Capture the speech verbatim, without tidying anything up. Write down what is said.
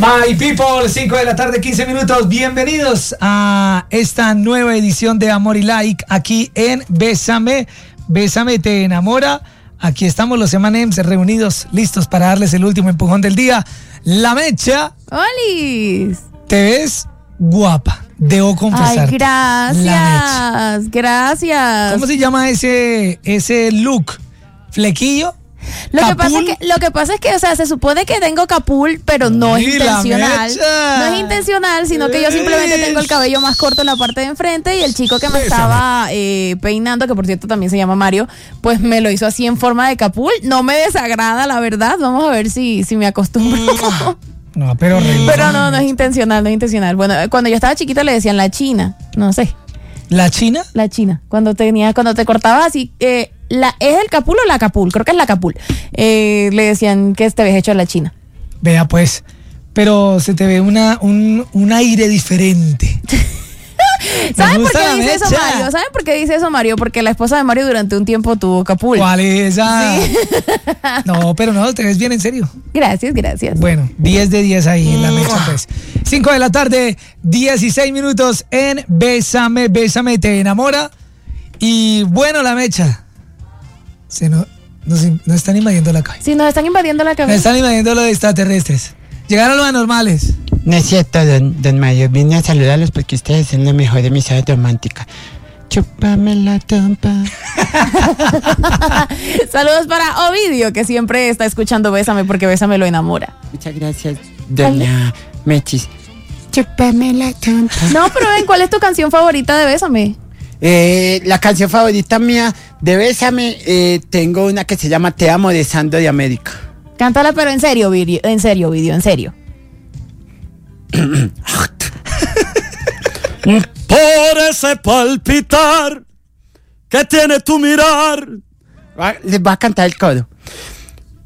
My people, cinco de la tarde, quince minutos. Bienvenidos a esta nueva edición de Amor y Like aquí en Bésame. Bésame te enamora. Aquí estamos los Emanems reunidos, listos para darles el último empujón del día. La Mecha. ¡Olis! Te ves guapa, debo confesar. Ay, gracias, gracias. ¿Cómo se llama ese, ese look? ¿Flequillo? Lo que, pasa es que, lo que pasa es que, o sea, se supone que tengo capul, pero no Ay, es intencional. No es intencional, sino que yo simplemente tengo el cabello más corto en la parte de enfrente y el chico que me Bésame. estaba eh, peinando, que por cierto también se llama Mario, pues me lo hizo así en forma de capul. No me desagrada, la verdad. Vamos a ver si, si me acostumbro. No, pero Pero no, no es intencional, no es intencional. Bueno, cuando yo estaba chiquita le decían la china, no sé. ¿La china? La china, cuando tenía, cuando te cortabas así, eh, la, ¿es el capul o la capul? Creo que es la capul. Eh, le decían que te ves hecho la china. Vea pues, pero se te ve una, un, un aire diferente. ¿Saben por qué la dice eso mecha. Mario? ¿Saben por qué dice eso Mario? Porque la esposa de Mario durante un tiempo tuvo capul. ¿Cuál es esa? Sí. No, pero no, te ves bien en serio. Gracias, gracias. Bueno, diez de diez ahí en la mecha, pues. cinco de la tarde, dieciséis minutos en Bésame, Bésame te enamora. Y bueno, la mecha. Se no, nos, nos están invadiendo la calle. Si nos están invadiendo la Nos cabeza. están invadiendo los extraterrestres. Llegaron los anormales. No es cierto, don, don Mario. Vine a saludarlos porque ustedes son la mejor amistad romántica. Chúpame la trompa. Saludos para Ovidio, que siempre está escuchando Bésame porque Bésame lo enamora. Muchas gracias, doña Mechis. Chúpame la trompa. No, pero ven, ¿cuál es tu canción favorita de Bésame? Eh, la canción favorita mía de Bésame, eh, tengo una que se llama Te amo de Sandro de América. Cántala, pero en serio, Ovidio, en serio, Ovidio, en serio. Por ese palpitar que tiene tu mirar. Va- Les voy a cantar el coro.